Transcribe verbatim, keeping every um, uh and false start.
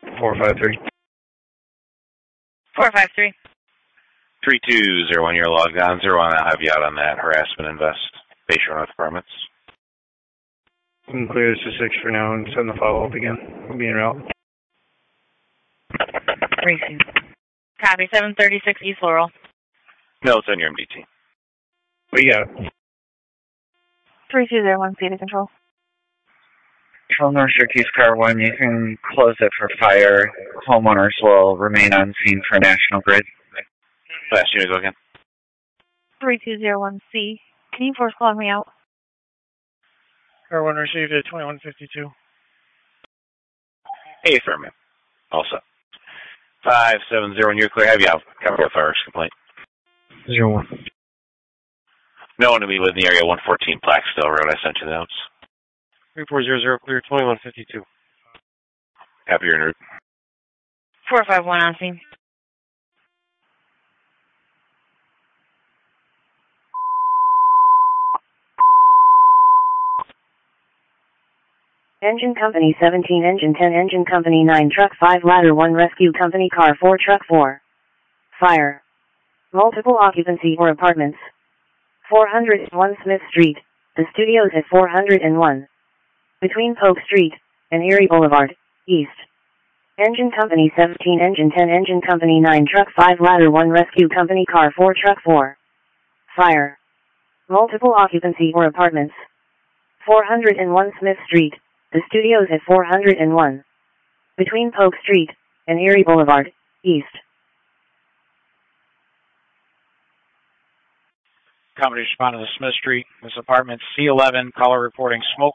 four five three. four five three. three two zero one, you're logged on. Zero one, I'll have you out on that harassment invest. Bayshore North Apartments. We can clear this to six for now and send the follow-up again. We'll be in route. Racing. Copy, seven thirty-six East Laurel. No, it's on your M D T. What you got? three two zero one, City Control. Control North Syracuse Car one, you can close it for fire. Homeowners will remain on scene for National Grid. Last unit, go again. three two zero one C. Can you force log me out? Car one received at twenty-one fifty-two. Hey, affirmative. Also. five seven zero, and you're clear. Have you out? Cover fire complaint. Zero one. No one to be living in the area, one fourteen Blackstone Road. I sent you the notes. three four zero zero, clear, twenty-one fifty-two. Happy you're en route. four five one on scene. Engine Company seventeen, Engine ten, Engine Company nine, Truck five, Ladder one, Rescue Company Car four, Truck four. Fire. Multiple occupancy or apartments. four hundred one Smith Street, the studios at four hundred one. Between Polk Street and Erie Boulevard, East. Engine Company seventeen, Engine ten, Engine Company nine, Truck five, Ladder one, Rescue Company Car four, Truck four. Fire. Multiple occupancy or apartments. four hundred one Smith Street, the studios at four hundred one. Between Polk Street and Erie Boulevard, East. Company responded to Smith Street. This apartment C eleven, caller reporting smoke